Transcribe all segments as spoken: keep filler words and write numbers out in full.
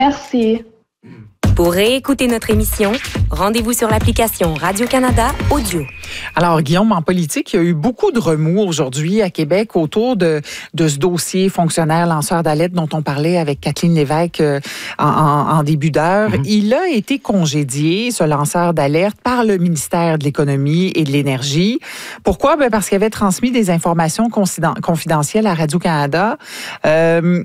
Merci. Pour réécouter notre émission, rendez-vous sur l'application Radio-Canada Audio. Alors, Guillaume, en politique, il y a eu beaucoup de remous aujourd'hui à Québec autour de, de ce dossier fonctionnaire lanceur d'alerte dont on parlait avec Kathleen Lévesque euh, en, en, en début d'heure. Mm-hmm. Il a été congédié, ce lanceur d'alerte, par le ministère de l'Économie et de l'Énergie. Pourquoi? Ben parce qu'il avait transmis des informations confidentielles à Radio-Canada. Euh,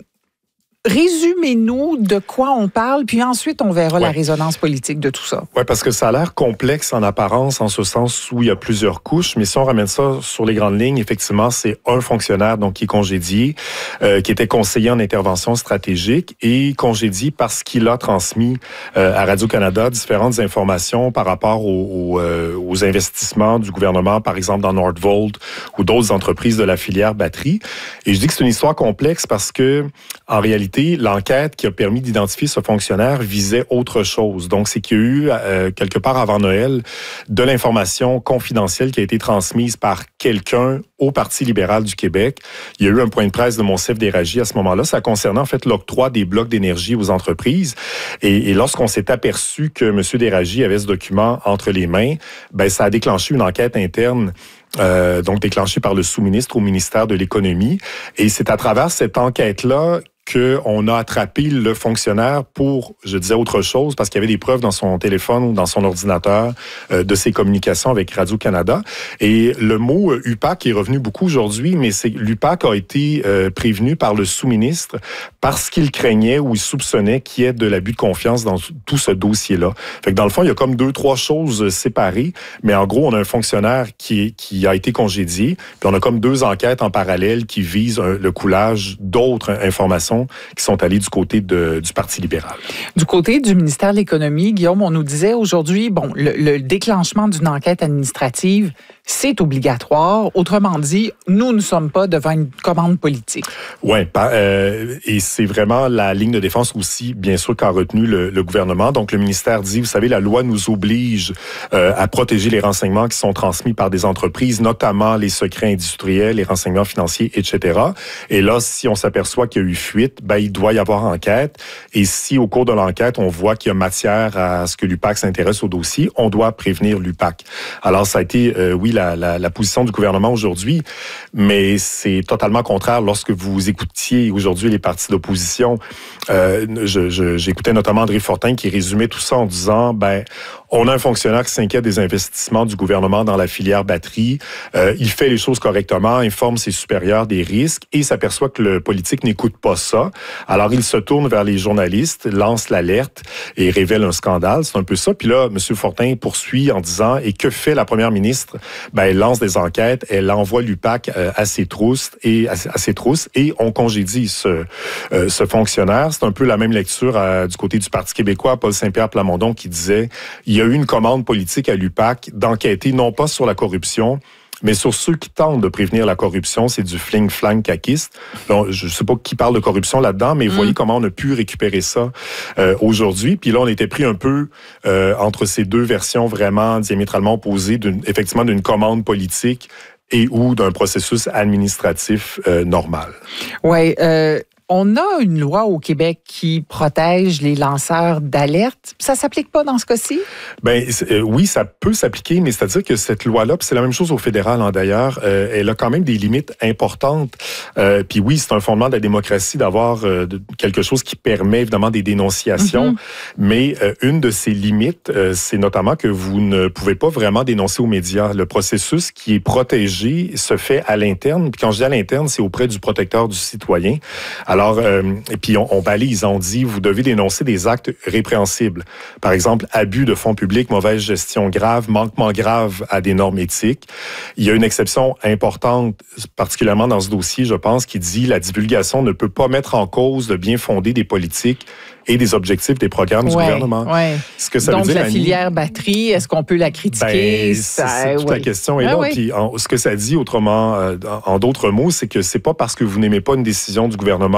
Résumez-nous de quoi on parle, puis ensuite on verra ouais. la résonance politique de tout ça. Oui, parce que ça a l'air complexe en apparence, en ce sens où il y a plusieurs couches, mais si on ramène ça sur les grandes lignes, effectivement, c'est un fonctionnaire donc qui est congédié, euh, qui était conseiller en intervention stratégique et congédié parce qu'il a transmis euh, à Radio-Canada différentes informations par rapport aux, aux, euh, aux investissements du gouvernement, par exemple dans Nordvolt ou d'autres entreprises de la filière batterie. Et je dis que c'est une histoire complexe parce que, en réalité, l'enquête qui a permis d'identifier ce fonctionnaire visait autre chose. Donc, c'est qu'il y a eu, euh, quelque part avant Noël, de l'information confidentielle qui a été transmise par quelqu'un au Parti libéral du Québec. Il y a eu un point de presse de Monsef Déragi à ce moment-là. Ça concernait en fait l'octroi des blocs d'énergie aux entreprises. Et, et lorsqu'on s'est aperçu que M. Déragi avait ce document entre les mains, ben ça a déclenché une enquête interne Euh, donc déclenchée par le sous-ministre au ministère de l'Économie. Et c'est à travers cette enquête-là qu'on a attrapé le fonctionnaire pour, je disais autre chose, parce qu'il y avait des preuves dans son téléphone ou dans son ordinateur euh, de ses communications avec Radio-Canada. Et le mot euh, U P A C est revenu beaucoup aujourd'hui, mais c'est l'U P A C a été euh, prévenu par le sous-ministre parce qu'il craignait ou il soupçonnait qu'il y ait de l'abus de confiance dans tout ce dossier-là. Fait que dans le fond, il y a comme deux, trois choses séparées, mais en gros, on a un fonctionnaire qui, est, qui a été congédié, puis on a comme deux enquêtes en parallèle qui visent un, le coulage d'autres informations qui sont allés du côté de, du Parti libéral. Du côté du ministère de l'Économie, Guillaume, on nous disait aujourd'hui, bon, le, le déclenchement d'une enquête administrative, c'est obligatoire. Autrement dit, nous ne sommes pas devant une commande politique. Oui, euh, et c'est vraiment la ligne de défense aussi, bien sûr, qu'a retenu le, le gouvernement. Donc, le ministère dit, vous savez, la loi nous oblige euh, à protéger les renseignements qui sont transmis par des entreprises, notamment les secrets industriels, les renseignements financiers, et cetera. Et là, si on s'aperçoit qu'il y a eu fuite, ben, il doit y avoir enquête. Et si, au cours de l'enquête, on voit qu'il y a matière à ce que l'U P A C s'intéresse au dossier, on doit prévenir l'U P A C. Alors, ça a été, euh, oui, La, la, la position du gouvernement aujourd'hui, mais c'est totalement contraire lorsque vous écoutiez aujourd'hui les partis d'opposition. Euh, je, je, j'écoutais notamment André Fortin qui résumait tout ça en disant, ben, on a un fonctionnaire qui s'inquiète des investissements du gouvernement dans la filière batterie. Euh, il fait les choses correctement, informe ses supérieurs des risques et s'aperçoit que le politique n'écoute pas ça. Alors, il se tourne vers les journalistes, lance l'alerte et révèle un scandale. C'est un peu ça. Puis là, M. Fortin poursuit en disant, et que fait la première ministre? Ben, elle lance des enquêtes, elle envoie l'U P A C à ses trousses et à ses trousses et on congédie ce, euh, ce fonctionnaire. C'est un peu la même lecture euh, du côté du Parti québécois, Paul Saint-Pierre Plamondon, qui disait il y a eu une commande politique à l'U P A C d'enquêter non pas sur la corruption, mais sur ceux qui tentent de prévenir la corruption. C'est du fling-flang caquiste. Donc, je ne sais pas qui parle de corruption là-dedans, mais mmh. voyez comment on a pu récupérer ça euh, aujourd'hui. Puis là, on était pris un peu euh, entre ces deux versions vraiment diamétralement opposées, d'une, effectivement d'une commande politique et ou d'un processus administratif euh, normal. Oui, euh... On a une loi au Québec qui protège les lanceurs d'alerte. Ça s'applique pas dans ce cas-ci? Ben euh, oui, ça peut s'appliquer, mais c'est-à-dire que cette loi-là, puis c'est la même chose au fédéral hein, d'ailleurs, euh, elle a quand même des limites importantes. Euh, puis oui, c'est un fondement de la démocratie d'avoir euh, de, quelque chose qui permet évidemment des dénonciations, mm-hmm. mais euh, une de ces limites, euh, c'est notamment que vous ne pouvez pas vraiment dénoncer aux médias. Le processus qui est protégé se fait à l'interne. Puis quand je dis à l'interne, c'est auprès du protecteur du citoyen. Alors, euh, et puis on, on balise, on dit, vous devez dénoncer des actes répréhensibles. Par exemple, abus de fonds publics, mauvaise gestion grave, manquement grave à des normes éthiques. Il y a une exception importante, particulièrement dans ce dossier, je pense, qui dit la divulgation ne peut pas mettre en cause le bien fondé des politiques et des objectifs des programmes ouais, du gouvernement. Ouais. Ce que ça Donc, veut dire, la filière Annie, batterie, est-ce qu'on peut la critiquer? Ben, ça, c'est, c'est toute ouais. la question est là. Ouais, Puis, en, ce que ça dit, autrement, euh, en, en d'autres mots, c'est que c'est pas parce que vous n'aimez pas une décision du gouvernement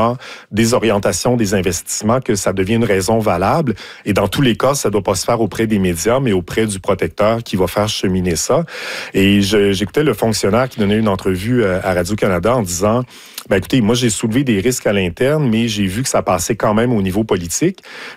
renseignements, des orientations, des investissements, que ça devient une raison valable. Et dans tous les cas, ça ne doit pas se faire auprès des médias, mais auprès du protecteur qui va faire cheminer ça. Et je, j'écoutais le fonctionnaire qui donnait une entrevue à Radio-Canada en disant, ben écoutez, moi j'ai soulevé des risques à l'interne, mais j'ai vu que ça passait quand même au niveau politique.